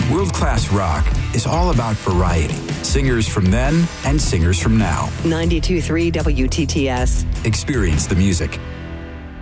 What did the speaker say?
World-class rock is all about variety. Singers from then and singers from now. 92.3 WTTS. Experience the music.